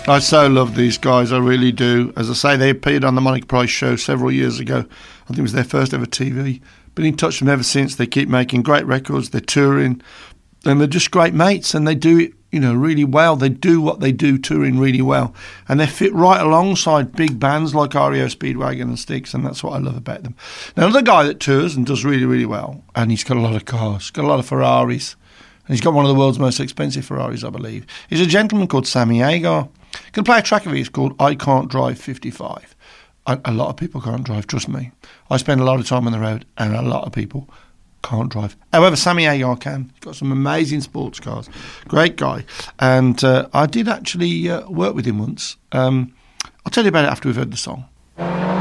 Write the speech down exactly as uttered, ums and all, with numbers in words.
I so love these guys, I really do. As I say, they appeared on the Monica Price show several years ago. I think it was their first ever T V. Been in touch with them ever since. They keep making great records, they're touring, and they're just great mates, and they do it, you know, really well. They do what they do touring really well, and they fit right alongside big bands like R E O Speedwagon and Styx, and that's what I love about them. Now, another guy that tours and does really, really well, and he's got a lot of cars, got a lot of Ferraris, and he's got one of the world's most expensive Ferraris, I believe. He's a gentleman called Sammy Hagar. Can play a track of his called I Can't Drive fifty-five. A, a lot of people can't drive, trust me. I spend a lot of time on the road, and a lot of people can't drive. However, Sammy Hagar can. He's got some amazing sports cars. Great guy. And uh, I did actually uh, work with him once. Um, I'll tell you about it after we've heard the song.